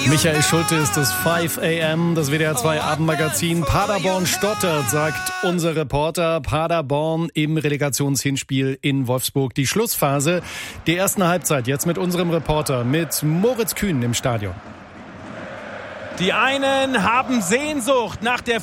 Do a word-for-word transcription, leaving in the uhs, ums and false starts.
Michael Schulte ist das fünf a m, das W D R zwei Abendmagazin. Paderborn stottert, sagt unser Reporter. Paderborn im Relegationshinspiel in Wolfsburg. Die Schlussphase der ersten Halbzeit jetzt mit unserem Reporter, mit Moritz Kühn im Stadion. Die einen haben Sehnsucht nach der